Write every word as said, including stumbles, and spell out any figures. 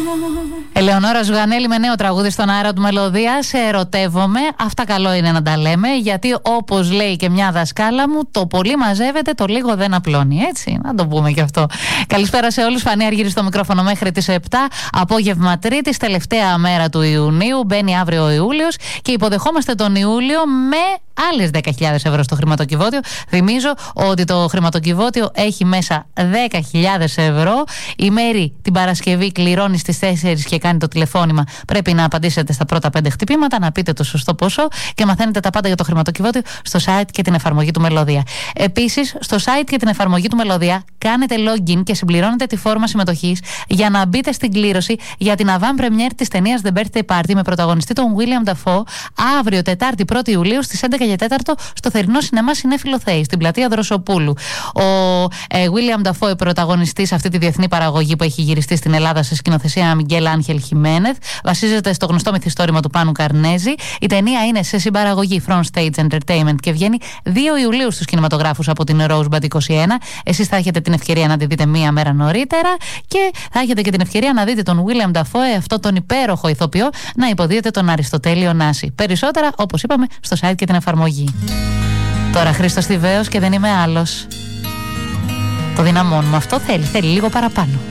Ελεονόρα Ζουγανέλη με νέο τραγούδι στον αέρα του Μελωδία. Σε ερωτεύομαι. Αυτά καλό είναι να τα λέμε, γιατί όπως λέει και μια δασκάλα μου, το πολύ μαζεύεται, το λίγο δεν απλώνει. Έτσι, να το πούμε και αυτό. Καλησπέρα σε όλους. Φανή Αργύρη στο μικρόφωνο μέχρι τις επτά. Απόγευμα Τρίτης, τελευταία μέρα του Ιουνίου. Μπαίνει αύριο ο Ιούλιος και υποδεχόμαστε τον Ιούλιο με άλλες δέκα χιλιάδες ευρώ στο χρηματοκιβώτιο. Θυμίζω ότι το χρηματοκιβώτιο έχει μέσα δέκα χιλιάδες ευρώ. Η Μέρη την Παρασκευή κληρώνει στις τέσσερις και κάνει το τηλεφώνημα. Πρέπει να απαντήσετε στα πρώτα πέντε χτυπήματα, να πείτε το σωστό ποσό και μαθαίνετε τα πάντα για το χρηματοκιβώτιο στο site και την εφαρμογή του Μελωδία. Επίσης, στο site και την εφαρμογή του Μελωδία κάνετε login και συμπληρώνετε τη φόρμα συμμετοχής για να μπείτε στην κλήρωση για την avant premiere της ταινίας The Birthday Party με πρωταγωνιστή τον William Dafoe αύριο Τετάρτη πρώτη Ιουλίου στις έντεκα και τέταρτο στο θερινό σινεμά Συνέφιλο Θέη, στην πλατεία Δροσοπούλου. Ο ε, William Dafoe, πρωταγωνιστής σε αυτή τη διεθνή παραγωγή που έχει γυριστεί στην Ελλάδα σε σκηνοθεσία Μιγγέλ Άγχελ Χιμένεθ, βασίζεται στο γνωστό μυθιστόρημα του Πάνου Καρνέζη. Η ταινία είναι σε συμπαραγωγή Front Stage Entertainment και βγαίνει δύο Ιουλίου στους κινηματογράφους από την Rosebud είκοσι ένα. Εσείς θα έχετε την ευκαιρία να τη δείτε μία μέρα νωρίτερα και θα έχετε και την ευκαιρία να δείτε τον William Dafoe, αυτό τον υπέροχο ηθοποιό, να υποδίεται τον Αριστοτέλειο Νάση. Περισσότερα, όπως είπαμε, στο site και την εφαρμογή. Τώρα Χρήστος Θηβαίος και δεν είμαι άλλος. Το δυναμώνουμε. Αυτό θέλει, θέλει λίγο παραπάνω.